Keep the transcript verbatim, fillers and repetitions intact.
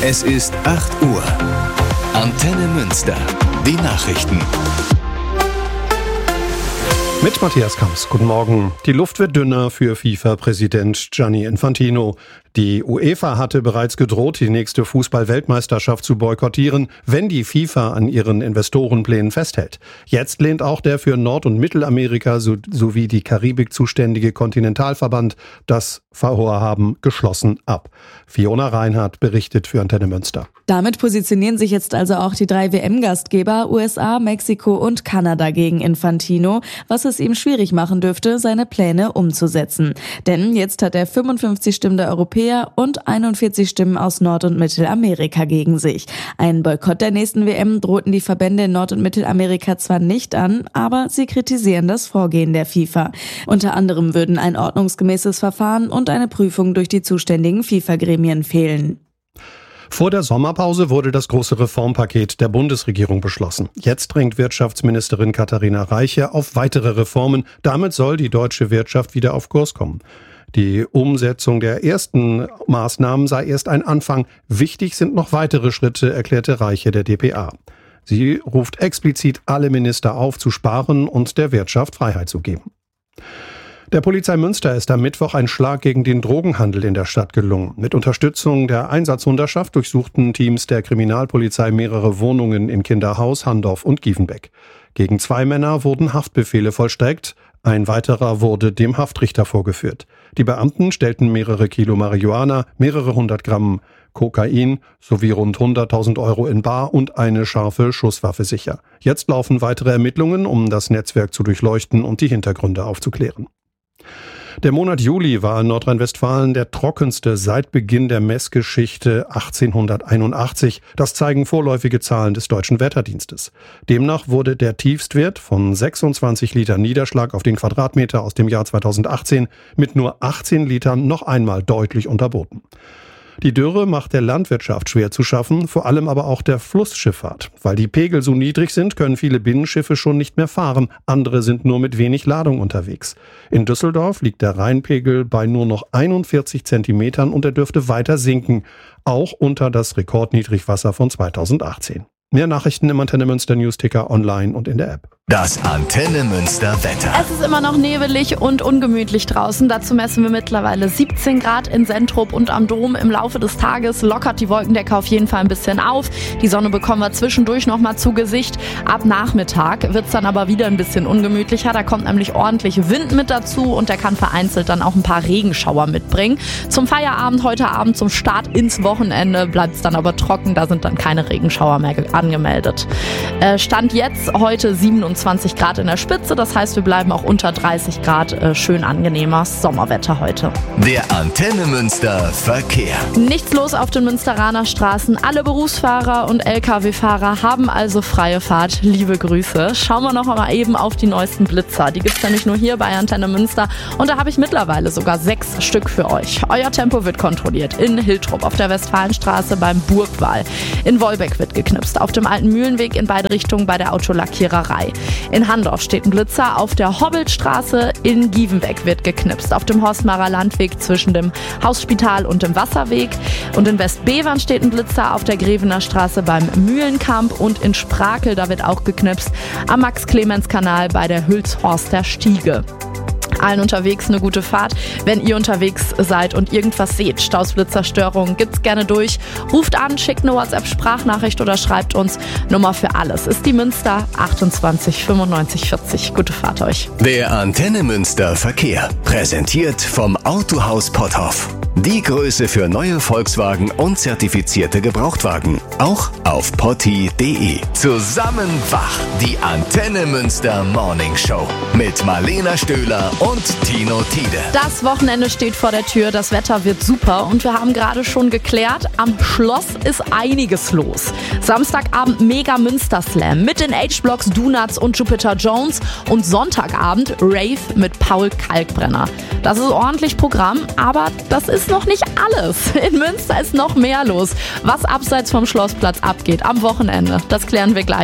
Es ist acht Uhr. Antenne Münster. Die Nachrichten. Mit Matthias Kamps. Guten Morgen. Die Luft wird dünner für FIFA-Präsident Gianni Infantino. Die UEFA hatte bereits gedroht, die nächste Fußball-Weltmeisterschaft zu boykottieren, wenn die FIFA an ihren Investorenplänen festhält. Jetzt lehnt auch der für Nord- und Mittelamerika so, sowie die Karibik zuständige Kontinentalverband das Vorhaben geschlossen ab. Fiona Reinhardt berichtet für Antenne Münster. Damit positionieren sich jetzt also auch die drei W M-Gastgeber U S A, Mexiko und Kanada gegen Infantino, was es ihm schwierig machen dürfte, seine Pläne umzusetzen. Denn jetzt hat er fünfundfünfzig Stimmen der Europäer und einundvierzig Stimmen aus Nord- und Mittelamerika gegen sich. Ein Boykott der nächsten W M drohten die Verbände in Nord- und Mittelamerika zwar nicht an, aber sie kritisieren das Vorgehen der FIFA. Unter anderem würden ein ordnungsgemäßes Verfahren und eine Prüfung durch die zuständigen FIFA-Gremien fehlen. Vor der Sommerpause wurde das große Reformpaket der Bundesregierung beschlossen. Jetzt drängt Wirtschaftsministerin Katharina Reiche auf weitere Reformen. Damit soll die deutsche Wirtschaft wieder auf Kurs kommen. Die Umsetzung der ersten Maßnahmen sei erst ein Anfang. Wichtig sind noch weitere Schritte, erklärte Reiche der D P A. Sie ruft explizit alle Minister auf, zu sparen und der Wirtschaft Freiheit zu geben. Der Polizei Münster ist am Mittwoch ein Schlag gegen den Drogenhandel in der Stadt gelungen. Mit Unterstützung der Einsatzhundertschaft durchsuchten Teams der Kriminalpolizei mehrere Wohnungen in Kinderhaus, Handorf und Giefenbeck. Gegen zwei Männer wurden Haftbefehle vollstreckt. Ein weiterer wurde dem Haftrichter vorgeführt. Die Beamten stellten mehrere Kilo Marihuana, mehrere hundert Gramm Kokain sowie rund hunderttausend Euro in Bar und eine scharfe Schusswaffe sicher. Jetzt laufen weitere Ermittlungen, um das Netzwerk zu durchleuchten und die Hintergründe aufzuklären. Der Monat Juli war in Nordrhein-Westfalen der trockenste seit Beginn der Messgeschichte achtzehnhunderteinundachtzig. Das zeigen vorläufige Zahlen des Deutschen Wetterdienstes. Demnach wurde der Tiefstwert von sechsundzwanzig Liter Niederschlag auf den Quadratmeter aus dem Jahr zweitausendachtzehn mit nur achtzehn Litern noch einmal deutlich unterboten. Die Dürre macht der Landwirtschaft schwer zu schaffen, vor allem aber auch der Flussschifffahrt. Weil die Pegel so niedrig sind, können viele Binnenschiffe schon nicht mehr fahren. Andere sind nur mit wenig Ladung unterwegs. In Düsseldorf liegt der Rheinpegel bei nur noch einundvierzig Zentimetern und er dürfte weiter sinken, auch unter das Rekordniedrigwasser von zweitausendachtzehn. Mehr Nachrichten im Antenne Münster Newsticker online und in der App. Das Antenne Münster Wetter. Es ist immer noch nebelig und ungemütlich draußen. Dazu messen wir mittlerweile siebzehn Grad in Sentrup und am Dom. Im Laufe des Tages lockert die Wolkendecke auf jeden Fall ein bisschen auf. Die Sonne bekommen wir zwischendurch noch mal zu Gesicht. Ab Nachmittag wird es dann aber wieder ein bisschen ungemütlicher. Da kommt nämlich ordentlich Wind mit dazu und der kann vereinzelt dann auch ein paar Regenschauer mitbringen. Zum Feierabend heute Abend, zum Start ins Wochenende, bleibt es dann aber trocken. Da sind dann keine Regenschauer mehr angemeldet. Äh, Stand jetzt heute siebenundzwanzig Grad in der Spitze. Das heißt, wir bleiben auch unter dreißig Grad. Äh, schön angenehmer Sommerwetter heute. Der Antenne Münster Verkehr. Nichts los auf den Münsteraner Straßen. Alle Berufsfahrer und L K W-Fahrer haben also freie Fahrt. Liebe Grüße. Schauen wir noch mal eben auf die neuesten Blitzer. Die gibt es nämlich nur hier bei Antenne Münster. Und da habe ich mittlerweile sogar sechs Stück für euch. Euer Tempo wird kontrolliert. In Hiltrup auf der Westfalenstraße beim Burgwall. In Wolbeck wird geknipst. Auf dem alten Mühlenweg in beide Richtungen bei der Autolackiererei. In Handorf steht ein Blitzer. Auf der Hobbelstraße in Giefenbeck wird geknipst. Auf dem Horstmarer Landweg zwischen dem Hausspital und dem Wasserweg. Und in Westbevern steht ein Blitzer auf der Grevener Straße beim Mühlenkamp. Und in Sprakel, da wird auch geknipst. Am Max-Clemens-Kanal bei der Hülshorster Stiege. Allen unterwegs eine gute Fahrt. Wenn ihr unterwegs seid und irgendwas seht, Staus, Blitzer, Störungen, gibt's gerne durch. Ruft an, schickt eine WhatsApp-Sprachnachricht oder schreibt uns. Nummer für alles ist die Münster achtundzwanzig fünfundneunzig vierzig. Gute Fahrt euch. Der Antenne Münster Verkehr. Präsentiert vom Autohaus Potthoff. Die Größe für neue Volkswagen und zertifizierte Gebrauchtwagen. Auch auf potti punkt de. Zusammen wach. Die Antenne Münster Morning Show. Mit Marlena Stöhler und Tino Tiede. Das Wochenende steht vor der Tür. Das Wetter wird super. Und wir haben gerade schon geklärt, am Schloss ist einiges los. Samstagabend Mega Münster Slam mit den H-Blocks, Donuts und Jupiter Jones. Und Sonntagabend Rave mit Paul Kalkbrenner. Das ist ordentlich Programm, aber das ist noch nicht alles. In Münster ist noch mehr los. Was abseits vom Schlossplatz abgeht am Wochenende, das klären wir gleich.